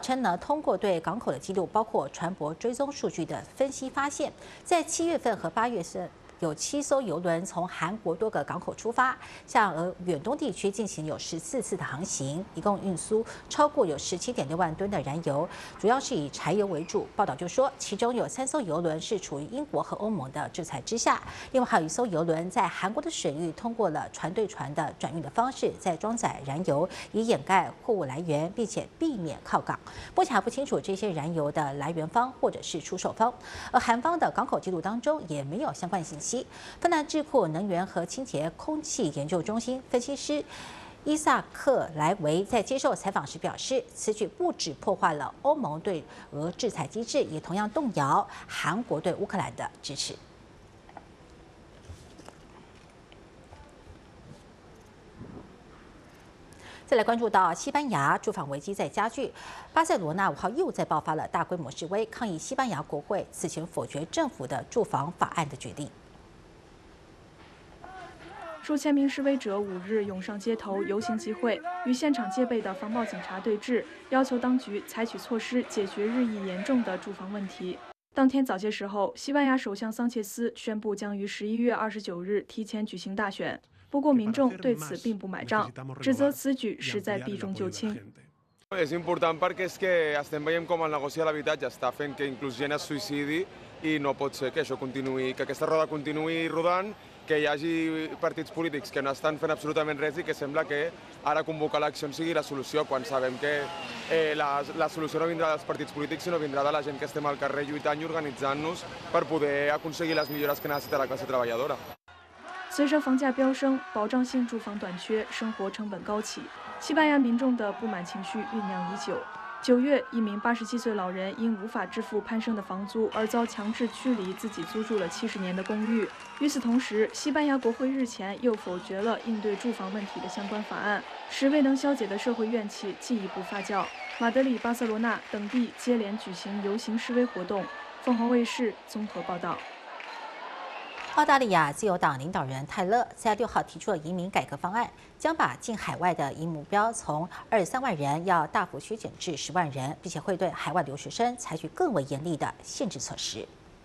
称呢，通过对港口的记录，包括船舶追踪数据的分析，发现，在7月份和8月份。有7艘邮轮从韩国多个港口出发，向远东地区进行有14次的航行，一共运输超过有17.6万吨的燃油，主要是以柴油为主。报道就说，其中有3艘邮轮是处于英国和欧盟的制裁之下，另外还有1艘邮轮在韩国的水域通过了船对船的转运的方式，在装载燃油，以掩盖货物来源，并且避免靠港。目前还不清楚这些燃油的来源方或者是出售方，而韩方的港口记录当中也没有相关信息。芬兰智库能源和清洁空气研究中心分析师伊萨克莱维在接受采访时表示，此举不只破坏了欧盟对俄制裁机制，也同样动摇韩国对乌克兰的支持。再来关注到西班牙住房危机在加剧，巴塞罗那5号又再爆发了大规模示威，抗议西班牙国会此前否决政府的住房法案的决定。 数千名示威者5日涌上街头游行集会，与现场戒备的防暴警察对峙，要求当局采取措施解决日益严重的住房问题。当天早些时候，西班牙首相桑切斯宣布将于11月29日提前举行大选。不过，民众对此并不买账，指责此举是在避重就轻。 És important perquè és que estem veient com el negoci de l'habitatge està fent que inclús gent es suïcidi i no pot ser que això continuï, que aquesta roda continuï rodant, que hi hagi partits polítics que no estan fent absolutament res i que sembla que ara convocar eleccions sigui la solució, quan sabem que la solució no vindrà dels partits polítics, sinó vindrà de la gent que estem al carrer lluitant i organitzant-nos per poder aconseguir les millores que necessita la classe treballadora. 随着房价飙升，保障性住房短缺，生活成本高企，西班牙民众的不满情绪酝酿已久。9月，一名87岁老人因无法支付攀升的房租而遭强制驱离自己租住了70年的公寓。与此同时，西班牙国会日前又否决了应对住房问题的相关法案，使未能消解的社会怨气进一步发酵。马德里、巴塞罗那等地接连举行游行示威活动。凤凰卫视综合报道。 澳大利亚自由党领导人泰勒在6号提出了移民改革方案，将把进海外的移民目标从23万人要大幅削减至10万人，并且会对海外留学生采取更为严厉的限制措施。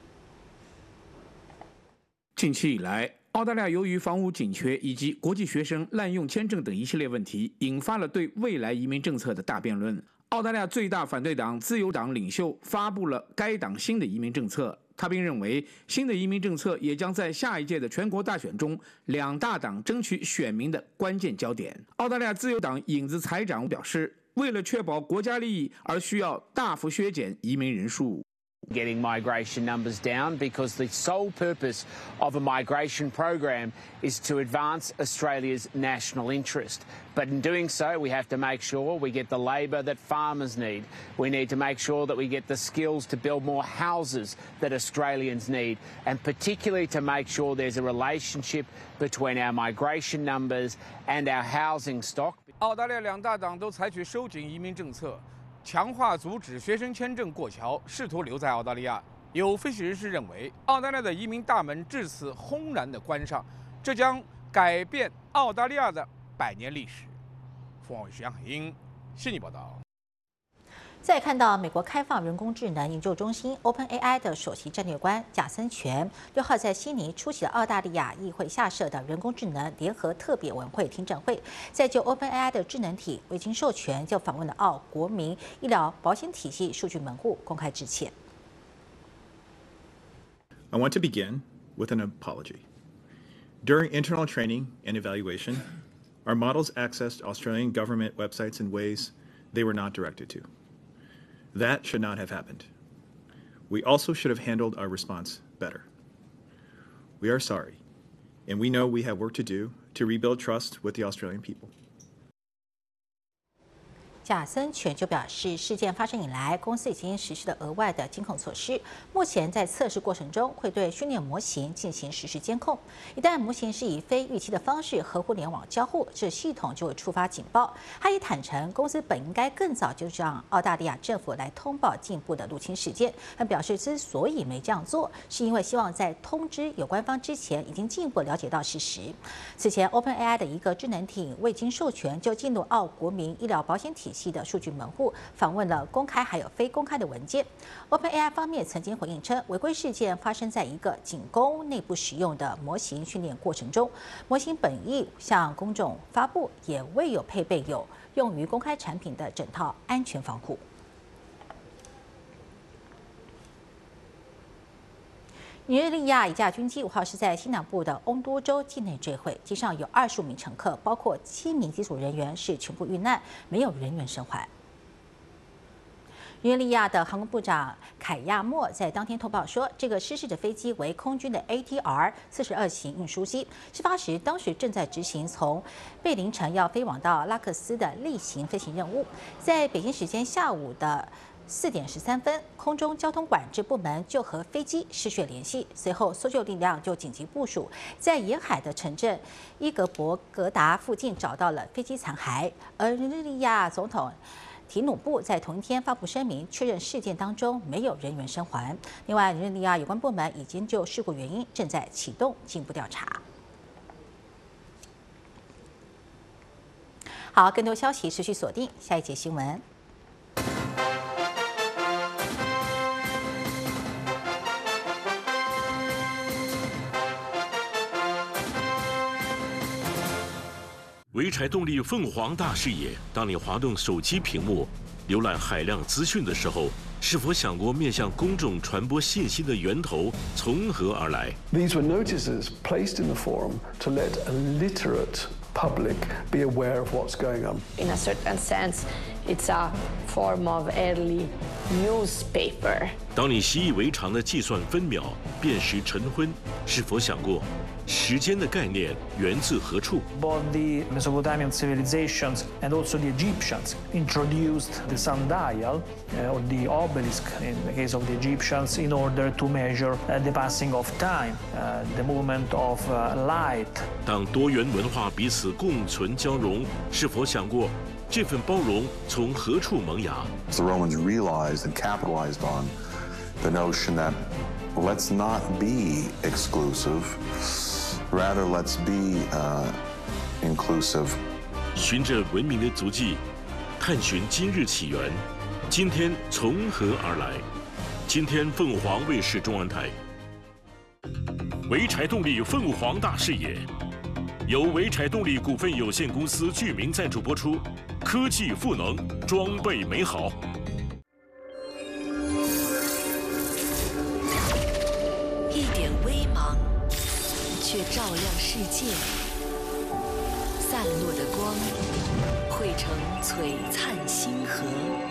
近期以来，澳大利亚由于房屋紧缺以及国际学生滥用签证等一系列问题，引发了对未来移民政策的大辩论。澳大利亚最大反对党自由党领袖发布了该党新的移民政策。他并认为，新的移民政策也将在下一届的全国大选中2大党争取选民的关键焦点。澳大利亚自由党影子财长表示，为了确保国家利益而需要大幅削减移民人数。 Getting migration numbers down because the sole purpose of a migration program is to advance Australia's national interest. But in doing so, we have to make sure we get the labour that farmers need. We need to make sure that we get the skills to build more houses that Australians need, and particularly to make sure there's a relationship between our migration numbers and our housing stock. 澳大利亚2大党都采取收紧移民政策。强化阻止学生签证过桥，试图留在澳大利亚。有分析人士认为，澳大利亚的移民大门至此轰然地关上，这将改变澳大利亚的100年历史。凤凰卫视杨海英悉尼报道。 再看到美国开放人工智能研究中心 OpenAI 的首席战略官贾森权6号在悉尼出席了澳大利亚议会下设的人工智能联合特别委员会听证会，在就 OpenAI 的智能体未经授权就访问了澳国民医疗保险体系数据门户公开致歉。 I want to begin with an apology. During internal training and evaluation, our models accessed Australian government websites in ways they were not directed to. That should not have happened. We also should have handled our response better. We are sorry, and we know we have work to do to rebuild trust with the Australian people. 贾森权就表示，事件发生以来，公司已经实施了额外的监控措施。目前在测试过程中，会对训练模型进行实时监控。一旦模型是以非预期的方式和互联网交互，这系统就会触发警报。他也坦诚，公司本应该更早就让澳大利亚政府来通报进一步的入侵事件。他表示，之所以没这样做，是因为希望在通知有关方之前，已经进一步了解到事实。此前 ，OpenAI 的一个智能体未经授权就进入澳国民医疗保险体系的数据门户，访问了公开还有非公开的文件。OpenAI 方面曾经回应称，违规事件发生在一个仅供内部使用的模型训练过程中，模型本意向公众发布，也未有配备有用于公开产品的整套安全防护。尼日利亚一架军机5号是在西南部的翁多州境内坠毁，机上有25名乘客，包括7名机组人员是全部遇难，没有人员生还。尼日利亚的航空部长凯亚莫在当天通报说，这个失事的飞机为空军的 ATR-42型运输机，事发时当时正在执行从贝林城要飞往到拉克斯的例行飞行任务，在北京时间下午的4点13分，空中交通管制部门就和飞机失去联系，随后搜救力量就紧急部署，在沿海的城镇伊格博格达附近找到了飞机残骸。而尼日利亚总统提努布在同一天发布声明，确认事件当中没有人员生还。另外，尼日利亚有关部门已经就事故原因正在启动进一步调查。好，更多消息持续锁定下一节新闻。 潍柴动力凤凰大视野，当你滑动手机屏幕，浏览海量资讯的时候，是否想过面向公众传播信息的源头从何而来 ？These were notices placed in the forum to let a literate public be aware of what's going on. In a certain sense, it's a form of early newspaper. 当你习以为常的计算分秒、辨识晨昏，是否想过时间的概念源自何处 ？Both the Mesopotamian civilizations and also the Egyptians introduced the sundial or the obelisk in the case of the Egyptians in order to measure the passing of time, the movement of light. 当多元文化彼此共存交融，是否想过这份包容从何处萌芽 The Romans realized and capitalized on the notion that let's not be exclusive, rather let's be inclusive. 循着文明的足迹，探寻今日起源，今天从何而来？今天凤凰卫视中文台，潍柴动力凤凰大视野，由潍柴动力股份有限公司具名赞助播出，科技赋能，装备美好。 一点微芒，却照亮世界。散落的光，汇成璀璨星河。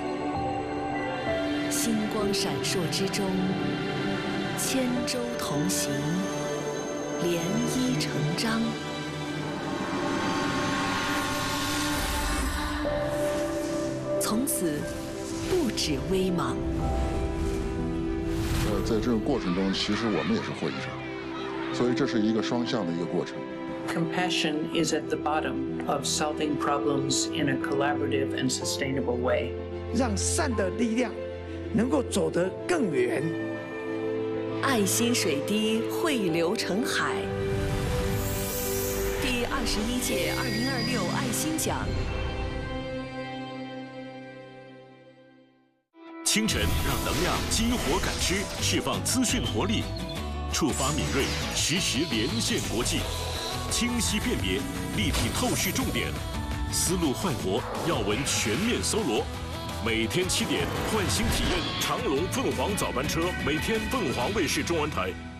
星光闪烁之中，千舟同行，涟漪成章。从此，不止微芒。 在这个过程中，其实我们也是获益者，所以这是一个双向的一个过程。 Compassion is at the bottom of solving problems in a collaborative and sustainable way. 让善的力量能够走得更远。 爱心水滴汇流成海。第21届2026爱心奖。 清晨让能量激活感知，释放资讯活力，触发敏锐，实时连线国际，清晰辨别，立体透视重点，思路焕活，要闻全面搜罗。每天7点，唤醒体验长荣凤凰早班车，每天凤凰卫视中文台。